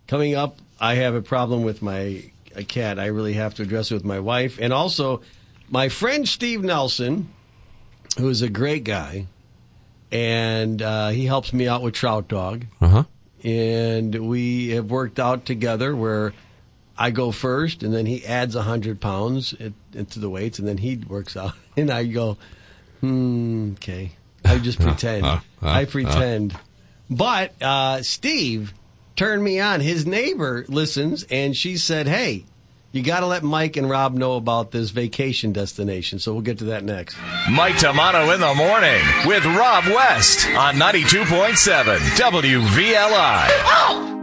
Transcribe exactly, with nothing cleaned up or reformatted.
coming up, I have a problem with my a cat. I really have to address it with my wife. And also, my friend Steve Nelson, who is a great guy, and uh, he helps me out with Trout Dog. Uh-huh. And we have worked out together where I go first, and then he adds one hundred pounds it, into the weights, and then he works out. And I go, hmm, okay. I just pretend. Uh, uh, uh, I pretend. Uh. But uh, Steve turned me on. His neighbor listens, and she said, hey, you got to let Mike and Rob know about this vacation destination. So we'll get to that next. Mike Tamano in the morning with Rob West on ninety-two point seven W V L I.